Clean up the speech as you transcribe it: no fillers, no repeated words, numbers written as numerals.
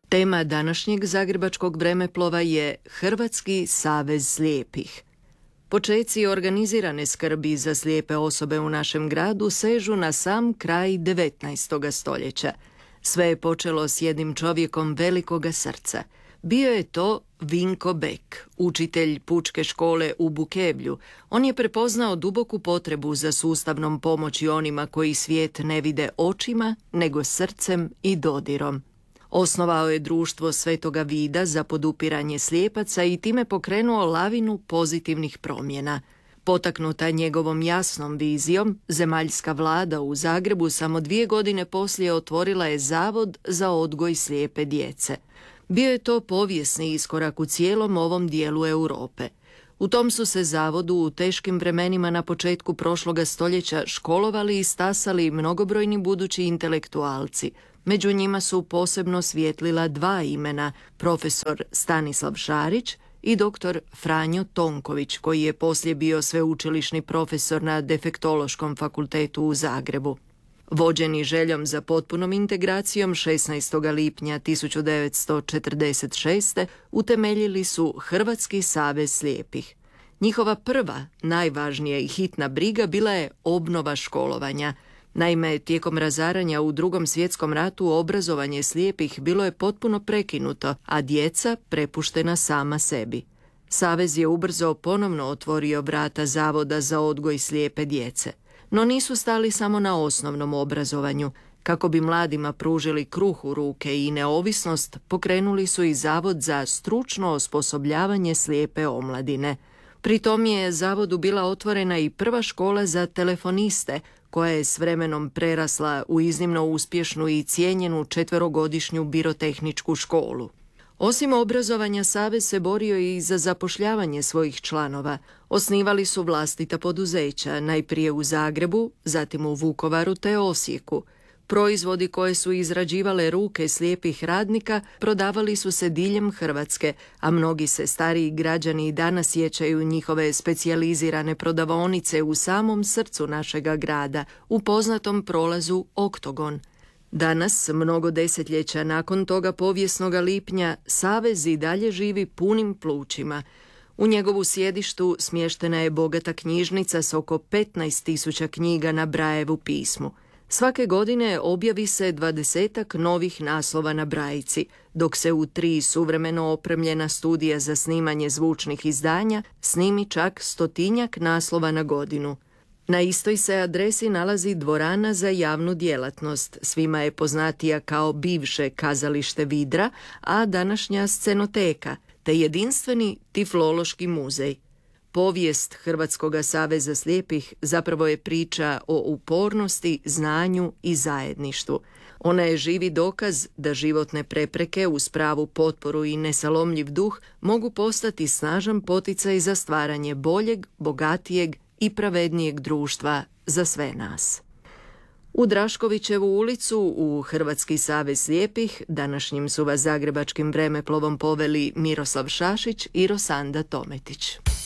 Tema današnjeg zagrebačkog vremeplova je Hrvatski savez slijepih. Počeci organizirane skrbi za slijepe osobe u našem gradu sežu na sam kraj 19. stoljeća. Sve je počelo s jednim čovjekom velikoga srca. Bio je to Vinko Bek, učitelj pučke škole u Bukevlju. On je prepoznao duboku potrebu za sustavnom pomoći onima koji svijet ne vide očima, nego srcem i dodirom. Osnovao je društvo Svetoga Vida za podupiranje slijepaca i time pokrenuo lavinu pozitivnih promjena. Potaknuta njegovom jasnom vizijom, zemaljska vlada u Zagrebu samo 2 godine poslije otvorila je Zavod za odgoj slijepe djece. Bio je to povijesni iskorak u cijelom ovom dijelu Europe. U tom su se zavodu u teškim vremenima na početku prošloga stoljeća školovali i stasali mnogobrojni budući intelektualci. Među njima su posebno svjetlila 2 imena, profesor Stanislav Šarić i doktor Franjo Tonković, koji je poslije bio sveučilišni profesor na Defektološkom fakultetu u Zagrebu. Vođeni željom za potpunom integracijom 16. lipnja 1946. utemeljili su Hrvatski savez slijepih. Njihova prva, najvažnija i hitna briga bila je obnova školovanja. Naime, tijekom razaranja u Drugom svjetskom ratu obrazovanje slijepih bilo je potpuno prekinuto, a djeca prepuštena sama sebi. Savez je ubrzo ponovno otvorio vrata Zavoda za odgoj slijepe djece. No nisu stali samo na osnovnom obrazovanju. Kako bi mladima pružili kruh u ruke i neovisnost, pokrenuli su i Zavod za stručno osposobljavanje slijepe omladine. Pri tom je Zavodu bila otvorena i prva škola za telefoniste, koja je s vremenom prerasla u iznimno uspješnu i cijenjenu 4-godišnju birotehničku školu. Osim obrazovanja, Savez se borio i za zapošljavanje svojih članova. Osnivali su vlastita poduzeća, najprije u Zagrebu, zatim u Vukovaru te Osijeku. Proizvodi koje su izrađivale ruke slijepih radnika prodavali su se diljem Hrvatske, a mnogi se stariji građani i danas sjećaju njihove specijalizirane prodavaonice u samom srcu našega grada, u poznatom prolazu Oktogon. Danas, mnogo desetljeća nakon toga povijesnoga lipnja, Savez i dalje živi punim plućima. U njegovu sjedištu smještena je bogata knjižnica s oko 15.000 knjiga na Brajevu pismu. Svake godine objavi se 20-ak novih naslova na Brajici, dok se u 3 suvremeno opremljena studija za snimanje zvučnih izdanja snimi čak 100-tinjak naslova na godinu. Na istoj se adresi nalazi dvorana za javnu djelatnost, svima je poznatija kao bivše kazalište Vidra, a današnja scenoteka, te jedinstveni Tiflološki muzej. Povijest Hrvatskog saveza slijepih zapravo je priča o upornosti, znanju i zajedništvu. Ona je živi dokaz da životne prepreke uz pravu potporu i nesalomljiv duh mogu postati snažan poticaj za stvaranje boljeg, bogatijeg i pravednijeg društva za sve nas. U Draškovićevu ulicu u Hrvatski savez slijepih današnjim su vas zagrebačkim vremeplovom poveli Miroslav Šašić i Rosanda Tometić.